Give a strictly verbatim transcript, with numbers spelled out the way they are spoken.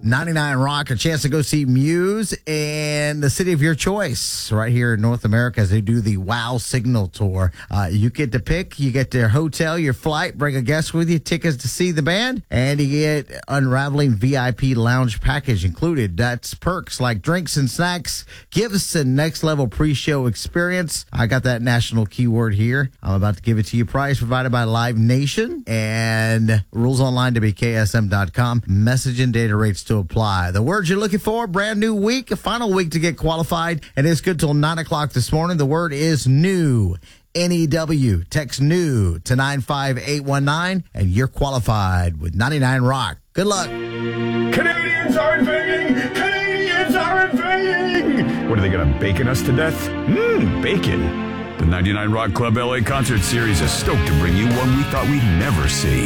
ninety-nine Rock, a chance to go see Muse in the city of your choice right here in North America as they do the Wow Signal Tour. Uh, you get to pick, you get their hotel, your flight, bring a guest with you, tickets to see the band, and you get Unraveling V I P lounge package included. That's perks like drinks and snacks, gifts and next level pre-show experience. I got that national keyword here. I'm about to give it to you. Price provided by Live Nation and rules online to be K S M dot com. Message and data rates to apply. The word you're looking for, brand new week, a final week to get qualified, and it's good till nine o'clock this morning. The word is new. N E W. Text new to nine five eight one nine, and you're qualified with ninety-nine Rock. Good luck. Canadians are invading! Canadians are invading! What, are they going to bacon us to death? Mmm, bacon. The ninety-nine Rock Club L A Concert Series is stoked to bring you one we thought we'd never see.